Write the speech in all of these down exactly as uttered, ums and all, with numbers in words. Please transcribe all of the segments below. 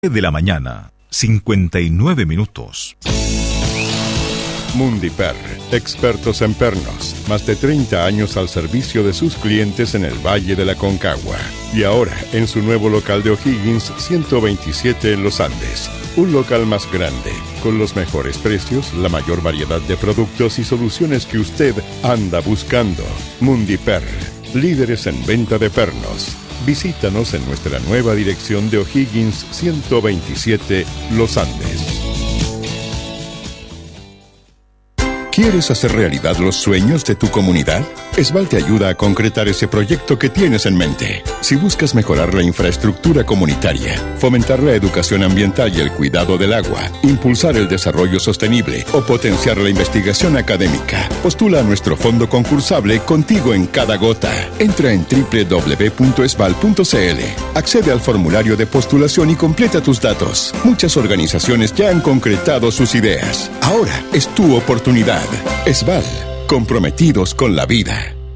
de la mañana, cincuenta y nueve minutos. Mundiper, expertos en pernos, más de treinta años al servicio de sus clientes en el Valle de la Concagua. Y ahora, en su nuevo local de O'Higgins, ciento veintisiete en Los Andes. Un local más grande, con los mejores precios, la mayor variedad de productos y soluciones que usted anda buscando. Mundiper, líderes en venta de pernos. Visítanos en nuestra nueva dirección de O'Higgins ciento veintisiete, Los Andes. ¿Quieres hacer realidad los sueños de tu comunidad? Esval te ayuda a concretar ese proyecto que tienes en mente. Si buscas mejorar la infraestructura comunitaria, fomentar la educación ambiental y el cuidado del agua, impulsar el desarrollo sostenible o potenciar la investigación académica, postula a nuestro fondo concursable Contigo en Cada Gota. Entra en doble u doble u doble u punto esval punto c l, accede al formulario de postulación y completa tus datos. Muchas organizaciones ya han concretado sus ideas. Ahora es tu oportunidad. Esval, comprometidos con la vida.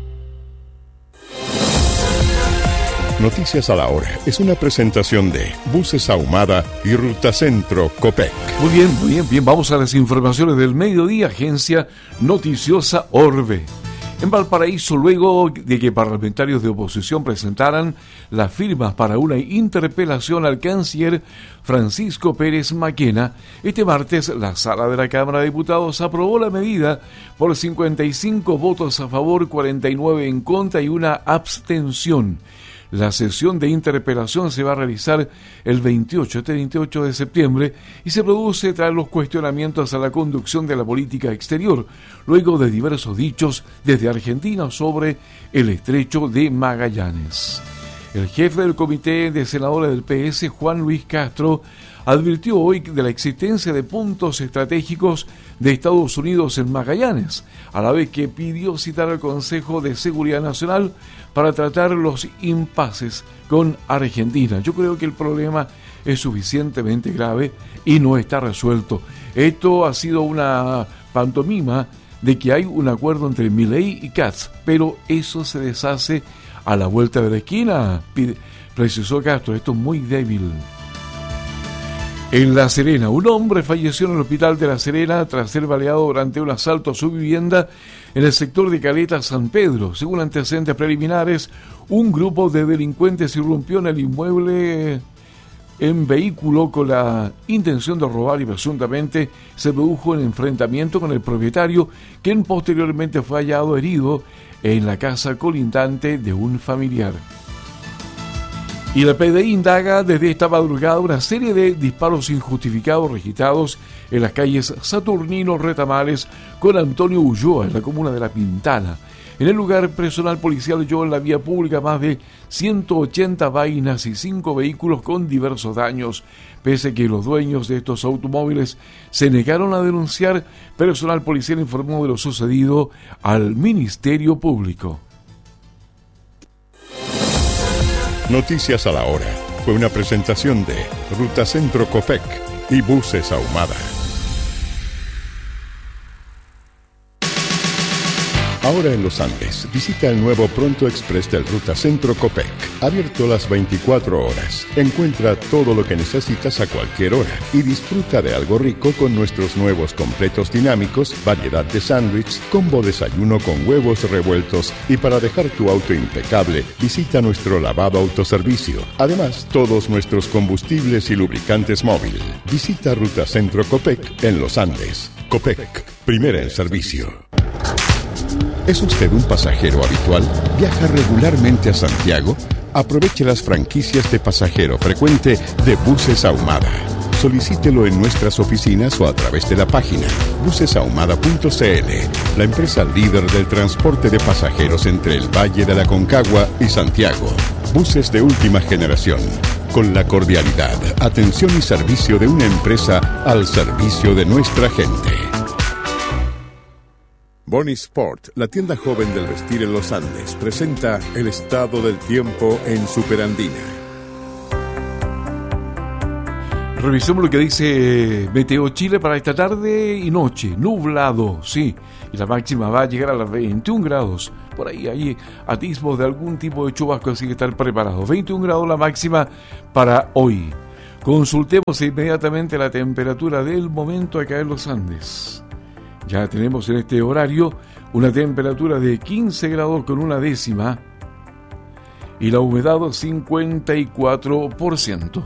Noticias a la Hora es una presentación de Buses Ahumada y Ruta Centro Copec. Muy bien, muy bien, bien. Vamos a las informaciones del mediodía, agencia noticiosa Orbe. En Valparaíso, luego de que parlamentarios de oposición presentaran las firmas para una interpelación al canciller Francisco Pérez Maquena, este martes la sala de la Cámara de Diputados aprobó la medida por cincuenta y cinco votos a favor, cuarenta y nueve en contra y una abstención. La sesión de interpelación se va a realizar el veintiocho, este veintiocho de septiembre y se produce tras los cuestionamientos a la conducción de la política exterior, luego de diversos dichos desde Argentina sobre el estrecho de Magallanes. El jefe del comité de senadores del P S, Juan Luis Castro, advirtió hoy de la existencia de puntos estratégicos de Estados Unidos en Magallanes, a la vez que pidió citar al Consejo de Seguridad Nacional para tratar los impases con Argentina. Yo creo que el problema es suficientemente grave y no está resuelto. Esto ha sido una pantomima de que hay un acuerdo entre Milei y Katz, pero eso se deshace a la vuelta de la esquina, precisó Castro. Esto es muy débil. En La Serena, un hombre falleció en el hospital de La Serena tras ser baleado durante un asalto a su vivienda en el sector de Caleta San Pedro. Según antecedentes preliminares, un grupo de delincuentes irrumpió en el inmueble en vehículo con la intención de robar y presuntamente se produjo un enfrentamiento con el propietario, quien posteriormente fue hallado herido en la casa colindante de un familiar. Y la P D I indaga desde esta madrugada una serie de disparos injustificados registrados en las calles Saturnino Retamales con Antonio Ulloa en la comuna de La Pintana. En el lugar, personal policial halló en la vía pública más de ciento ochenta vainas y cinco vehículos con diversos daños. Pese a que los dueños de estos automóviles se negaron a denunciar, personal policial informó de lo sucedido al Ministerio Público. Noticias a la Hora fue una presentación de Ruta Centro Copec y Buses Ahumada. Ahora en Los Andes, visita el nuevo Pronto Express del Ruta Centro Copec, abierto las veinticuatro horas. Encuentra todo lo que necesitas a cualquier hora y disfruta de algo rico con nuestros nuevos completos dinámicos, variedad de sándwich, combo desayuno con huevos revueltos y para dejar tu auto impecable, visita nuestro lavado autoservicio. Además, todos nuestros combustibles y lubricantes móvil. Visita Ruta Centro Copec en Los Andes. Copec, primera en servicio. ¿Es usted un pasajero habitual? ¿Viaja regularmente a Santiago? Aproveche las franquicias de pasajero frecuente de Buses Ahumada. Solicítelo en nuestras oficinas o a través de la página buses ahumada punto c l, la empresa líder del transporte de pasajeros entre el Valle de la Concagua y Santiago. Buses de última generación, con la cordialidad, atención y servicio de una empresa al servicio de nuestra gente. Bonnie Sport, la tienda joven del vestir en Los Andes, presenta el estado del tiempo en Superandina. Revisemos lo que dice Meteo Chile para esta tarde y noche. Nublado, sí. Y la máxima va a llegar a los veintiún grados. Por ahí hay atisbos de algún tipo de chubasco, así que estar preparados. veintiún grados la máxima para hoy. Consultemos inmediatamente la temperatura del momento acá en los Andes. Ya tenemos en este horario una temperatura de quince grados con una décima y la humedad cincuenta y cuatro por ciento.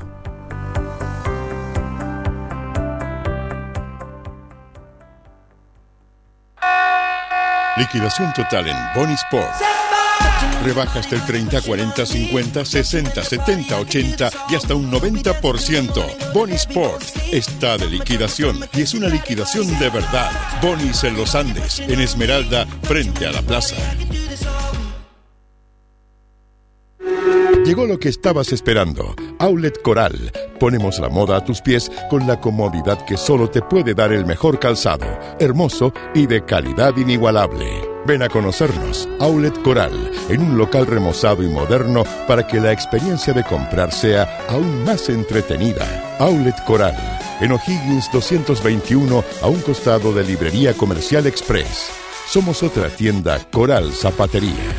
Liquidación total en Boni Sport. Rebajas del treinta, cuarenta, cincuenta, sesenta, setenta, ochenta y hasta un noventa por ciento. Boni Sport está de liquidación y es una liquidación de verdad. Bonis en los Andes, en Esmeralda, frente a la plaza. Llegó lo que estabas esperando. Outlet Coral. Ponemos la moda a tus pies con la comodidad que solo te puede dar el mejor calzado, hermoso y de calidad inigualable. Ven a conocernos, Outlet Coral, en un local remozado y moderno para que la experiencia de comprar sea aún más entretenida. Outlet Coral, en O'Higgins doscientos veintiuno, a un costado de Librería Comercial Express. Somos otra tienda Coral Zapatería.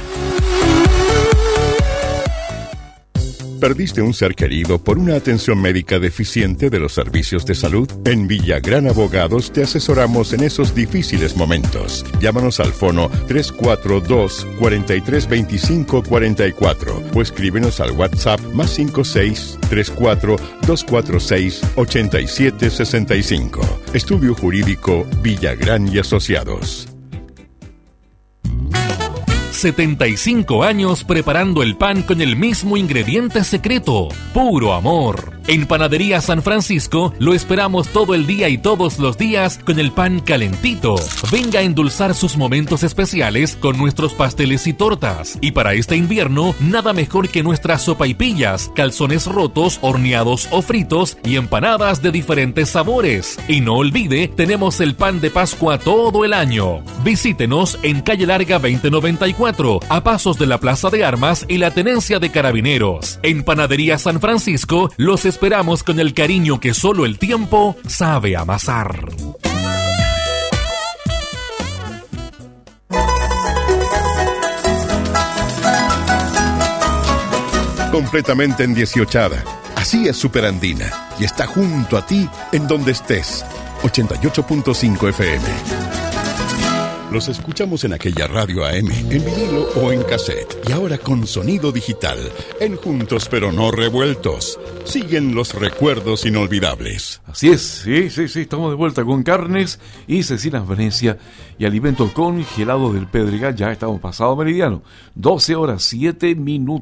¿Perdiste un ser querido por una atención médica deficiente de los servicios de salud? En Villagrán Abogados te asesoramos en esos difíciles momentos. Llámanos al fono tres cuatro dos, cuatro tres dos cinco cuatro cuatro o escríbenos al WhatsApp más cinco seis, tres cuatro, dos cuatro seis, ocho siete seis cinco. Estudio Jurídico Villagrán y Asociados. setenta y cinco años preparando el pan con el mismo ingrediente secreto, puro amor. En Panadería San Francisco lo esperamos todo el día y todos los días con el pan calentito. Venga a endulzar sus momentos especiales con nuestros pasteles y tortas. Y para este invierno, nada mejor que nuestras sopaipillas, calzones rotos, horneados o fritos y empanadas de diferentes sabores. Y no olvide, tenemos el pan de Pascua todo el año. Visítenos en Calle Larga veinte noventa y cuatro, a pasos de la Plaza de Armas y la Tenencia de Carabineros. En Panadería San Francisco los esperamos con el cariño que solo el tiempo sabe amasar. Completamente en dieciochada. Así es Superandina y está junto a ti en donde estés. ochenta y ocho punto cinco F M. Los escuchamos en aquella radio A M, en vinilo o en cassette. Y ahora con sonido digital, en Juntos pero no revueltos. Siguen los recuerdos inolvidables. Así es, sí, sí, sí, estamos de vuelta con carnes y cecinas Venecia y alimentos congelados del Pedregal. Ya estamos pasado meridiano, doce horas, siete minutos.